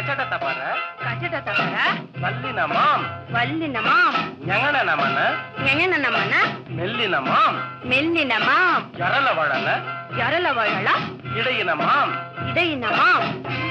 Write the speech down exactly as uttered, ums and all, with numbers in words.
ಕಚಟ ತಪರ ಕಚಟ ತಪರ ವಲ್ಲಿನ ಮಾಂ ವಲ್ಲಿನ ಮಾಂ ஞங்கன நமன ஞங்கன நமன மெல்லின மாம் மெல்லின மாம் ஜரல வளன ஜரல வளல இடையின மாம் இடையின மாம்